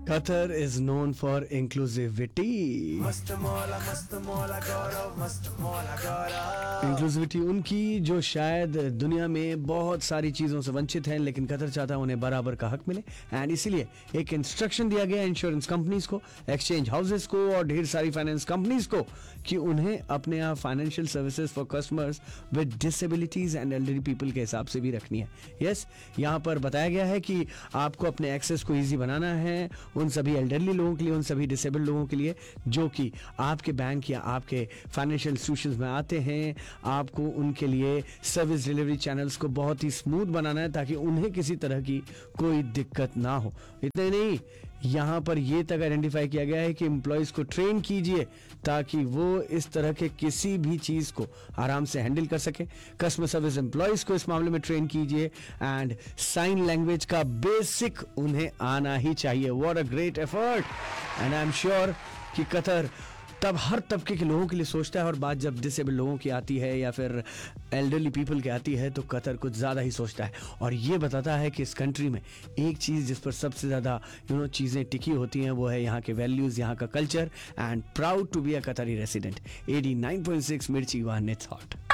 Qatar is known for inclusivity. Inclusivity उनकी जो शायद दुनिया में बहुत सारी चीज़ों से वंचित हैं, लेकिन कतर चाहता है उन्हें बराबर का हक मिले। एंड इसीलिए एक इंस्ट्रक्शन दिया गया इंश्योरेंस कंपनीज को, एक्सचेंज हाउसेस को और ढेर सारी फाइनेंस कंपनीज को कि उन्हें अपने यहाँ financial services for customers with disabilities and elderly people के हिसाब से भी रखनी है। यस, यहाँ पर बताया गया है कि आपको अपने एक्सेस को ईजी बनाना है उन सभी एल्डरली लोगों के लिए, उन सभी डिसेबल्ड लोगों के लिए जो कि आपके बैंक या आपके फाइनेंशियल इंस्टीट्यूशंस में आते हैं। आपको उनके लिए सर्विस डिलीवरी चैनल्स को बहुत ही स्मूथ बनाना है ताकि उन्हें किसी तरह की कोई दिक्कत ना हो। इतने नहीं, यहाँ पर यह तक आइडेंटिफाई किया गया है कि एम्प्लॉयज को ट्रेन कीजिए ताकि वो इस तरह के किसी भी चीज को आराम से हैंडल कर सके। कस्टमर सर्विस एम्प्लॉयज को इस मामले में ट्रेन कीजिए एंड साइन लैंग्वेज का बेसिक उन्हें आना ही चाहिए। What a great effort. And I am sure कि कतर तब हर तबके के लोगों के लिए सोचता है, और बात जब डिसेबल लोगों की आती है या फिर एल्डरली पीपल की आती है तो कतर कुछ ज़्यादा ही सोचता है। और ये बताता है कि इस कंट्री में एक चीज़ जिस पर सबसे ज़्यादा चीज़ें टिकी होती हैं वो है यहाँ के वैल्यूज़, यहाँ का culture. And proud to be a कतरी रेसिडेंट। 89.6 मिर्ची वन इट्स हॉट।